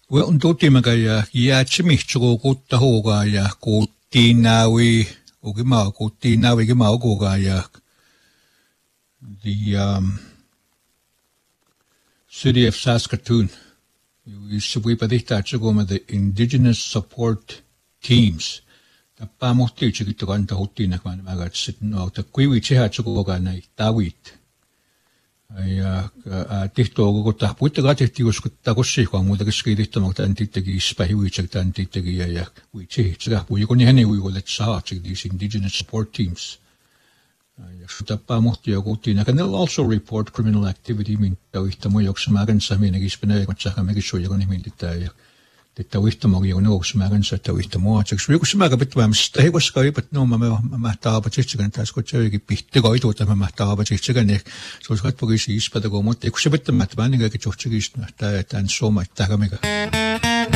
Well, totimaga ja chimichtroqutta hoga ja kuttinawi ukima kuttinawi kima ugoga ja the city of Saskatoon. Suipadita chugoma the indigenous support teams. Tappamuhti chigitoganta huttina kman magat sitno ta kuiwi cheha chugoga na tawit. Tihto go ta putte ga tehti uskutta kossi kwa muuta keskiditto magta antittegi ispahiwi chagta antittegi ja wichi chga pui koni hene ui go let sa chig these indigenous support teams. Tappamuhti huttina can also report criminal activity min tawihtamu yoksmagan sa minagis matsaha megishoya koni min titta tawihtamu yoksmagan sa tawihtamu chig suikusmaga bitwam stehikoska ipat no ma taaba chichigan tasko chegi pihtega idota ma taaba chichigan so skat pogisi ispadago mot ekusebetta matmaniga ke chochigis ta tan soma tagamega